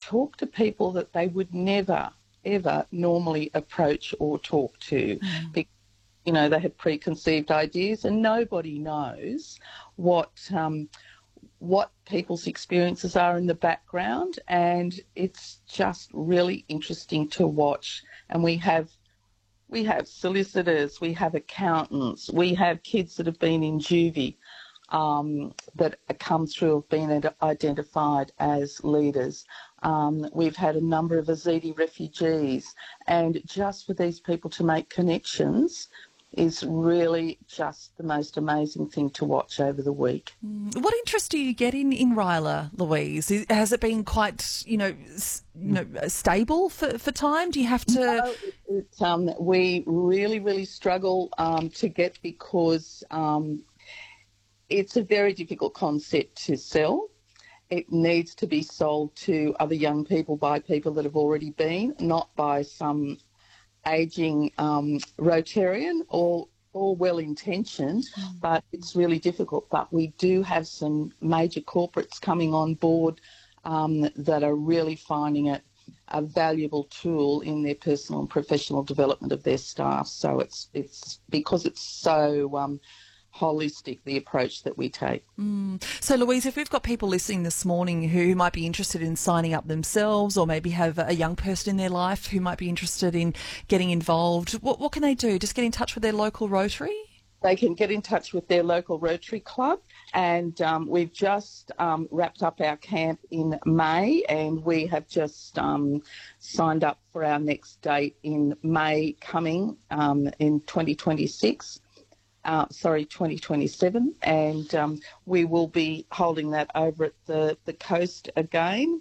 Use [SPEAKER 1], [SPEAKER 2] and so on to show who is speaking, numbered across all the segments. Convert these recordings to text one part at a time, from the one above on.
[SPEAKER 1] talk to people that they would never, ever normally approach or talk to. You know, they have preconceived ideas, and nobody knows what people's experiences are in the background, and it's just really interesting to watch. And we have solicitors, we have accountants, we have kids that have been in juvie that come through, have been identified as leaders. We've had a number of Yazidi refugees, and just for these people to make connections is really just the most amazing thing to watch over the week.
[SPEAKER 2] What interest do you get in Ryla, Louise? Has it been quite, stable for time? Do you have to?
[SPEAKER 1] No, we really, really struggle to get, because it's a very difficult concept to sell. It needs to be sold to other young people by people that have already been, not by some ageing Rotarian, or well-intentioned, but it's really difficult. But we do have some major corporates coming on board that are really finding it a valuable tool in their personal and professional development of their staff. So it's because it's so holistic, the approach that we take.
[SPEAKER 2] So, Louise, if we've got people listening this morning who might be interested in signing up themselves, or maybe have a young person in their life who might be interested in getting involved, what can they do? Just get in touch with their local Rotary?
[SPEAKER 1] They can get in touch with their local Rotary Club, and we've just wrapped up our camp in May, and we have just signed up for our next date in May coming in 2026. 2027, and we will be holding that over at the coast again,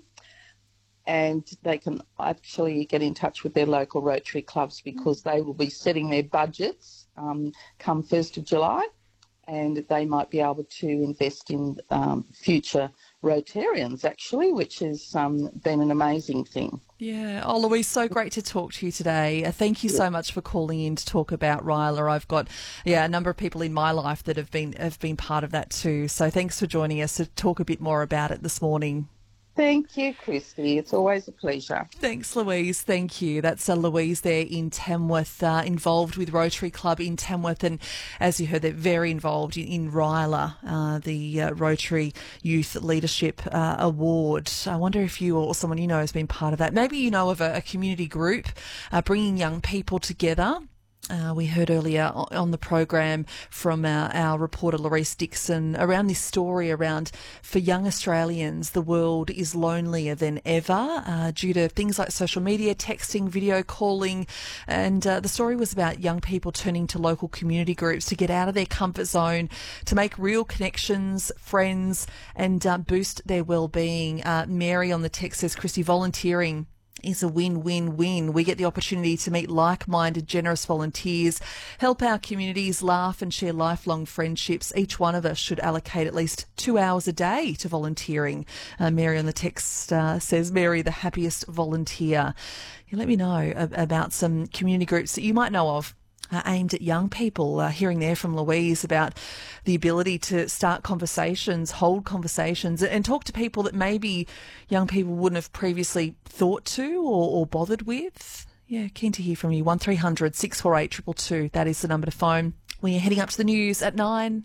[SPEAKER 1] and they can actually get in touch with their local Rotary clubs, because they will be setting their budgets come 1st of July, and they might be able to invest in future Rotarians, actually, which has been an amazing thing.
[SPEAKER 2] Yeah. Oh, Louise, so great to talk to you today. Thank you so much for calling in to talk about Ryla. I've got, a number of people in my life that have been part of that too. So thanks for joining us to talk a bit more about it this morning.
[SPEAKER 1] Thank you, Christy. It's always a pleasure.
[SPEAKER 2] Thanks, Louise. Thank you. That's Louise there in Tamworth, involved with Rotary Club in Tamworth. And as you heard, they're very involved in Ryla, the Rotary Youth Leadership Award. I wonder if you or someone you know has been part of that. Maybe you know of a community group bringing young people together. We heard earlier on the program from our reporter Laurice Dixon around this story around, for young Australians, the world is lonelier than ever due to things like social media, texting, video calling, and the story was about young people turning to local community groups to get out of their comfort zone, to make real connections, friends, and boost their well-being. Mary on the text says, Christy, volunteering is a win-win-win. We get the opportunity to meet like-minded, generous volunteers, help our communities, laugh and share lifelong friendships. Each one of us should allocate at least 2 hours a day to volunteering. Mary on the text says, Mary, the happiest volunteer. Let me know about some community groups that you might know of aimed at young people. Hearing there from Louise about the ability to start conversations, hold conversations, and talk to people that maybe young people wouldn't have previously thought to or bothered with. Yeah, keen to hear from you. 1300 648 222. That is the number to phone. We're heading up to the news at 9.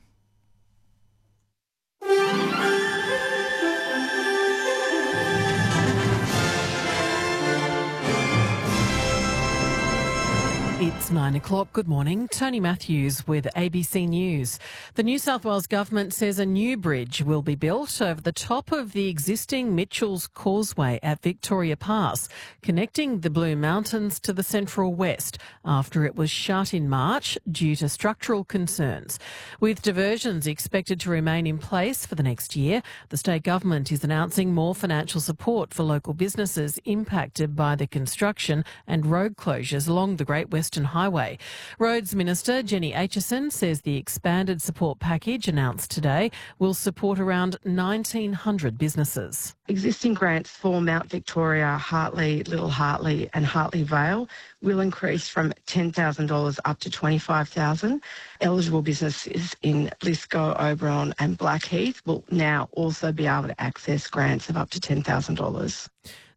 [SPEAKER 3] It's 9 o'clock. Good morning. Tony Matthews with ABC News. The New South Wales Government says a new bridge will be built over the top of the existing Mitchell's Causeway at Victoria Pass, connecting the Blue Mountains to the Central West after it was shut in March due to structural concerns. With diversions expected to remain in place for the next year, the state government is announcing more financial support for local businesses impacted by the construction and road closures along the Great Western Highway. Roads Minister Jenny Aitchison says the expanded support package announced today will support around 1,900 businesses.
[SPEAKER 4] Existing grants for Mount Victoria, Hartley, Little Hartley and Hartley Vale will increase from $10,000 up to $25,000. Eligible businesses in Lithgow, Oberon and Blackheath will now also be able to access grants of up to $10,000.